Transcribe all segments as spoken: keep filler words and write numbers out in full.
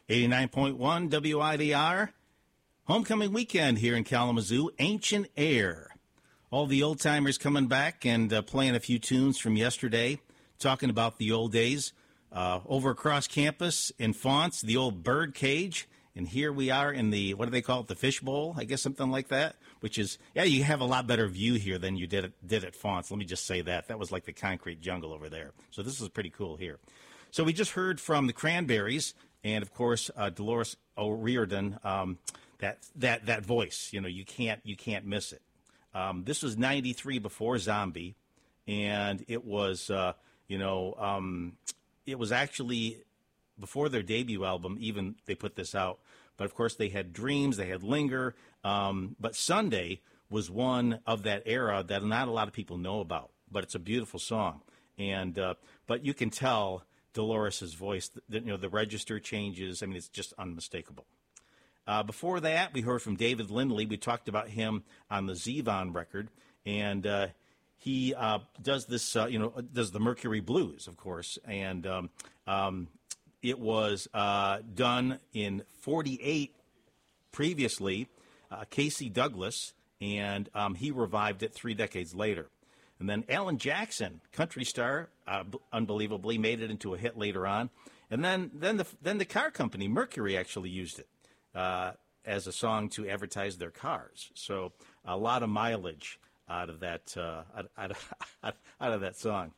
eighty-nine point one W I D R. Homecoming weekend here in Kalamazoo. Ancient Air. All the old-timers coming back and uh, playing a few tunes from yesterday, talking about the old days. Uh, over across campus in Fonts, the old bird cage. And here we are in the, what do they call it, the fishbowl, I guess, something like that, which is, yeah, you have a lot better view here than you did at, did at Fonts. Let me just say that. That was like the concrete jungle over there. So this is pretty cool here. So we just heard from the Cranberries and, of course, uh, Dolores O'Riordan, um, that, that, that voice. You know, you can't, you can't miss it. Um, this was ninety-three before Zombie, and it was, uh, you know, um, it was actually before their debut album, even they put this out. But, of course, they had Dreams, they had Linger. Um, but Sunday was one of that era that not a lot of people know about. But it's a beautiful song. And uh, but you can tell Dolores' voice, you know, the register changes. I mean, it's just unmistakable. Uh, before that, we heard from David Lindley. We talked about him on the Zevon record. And uh, he uh, does this, uh, you know, does the Mercury Blues, of course. And um, um It was uh, done in forty-eight previously, uh, Casey Douglas, and um, he revived it three decades later. And then Alan Jackson, country star, uh, b- unbelievably made it into a hit later on. And then then the then the car company Mercury actually used it uh, as a song to advertise their cars. So a lot of mileage out of that uh, out, out, of, out of that song.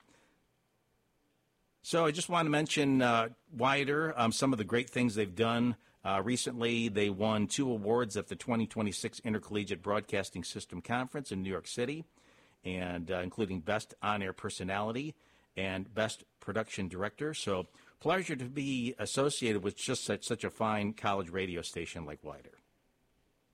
So I just want to mention uh, Wider, um, some of the great things they've done. Uh, recently, they won two awards at the twenty twenty-six Intercollegiate Broadcasting System Conference in New York City, and uh, including Best On-Air Personality and Best Production Director. So pleasure to be associated with just such, such a fine college radio station like Wider.